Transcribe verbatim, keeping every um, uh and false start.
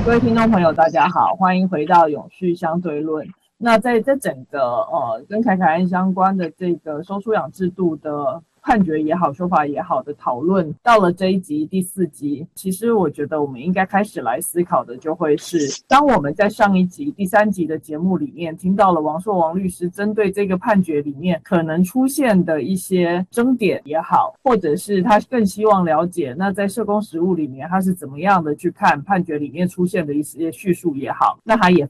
各位听众朋友，大家好，欢迎回到永续相对论。那在这整个呃跟凯凯案相关的这个收出养制度的判决也好，说法也好的讨论，到了这一集第四集，其实我觉得我们应该开始来思考的就会是，当我们在上一集第三集的节目里面听到了王硕王律师针对这个判决里面可能出现的一些争点也好，或者是他更希望了解那在社工实务里面他是怎么样的去看判决里面出现的一些叙述也好，那他也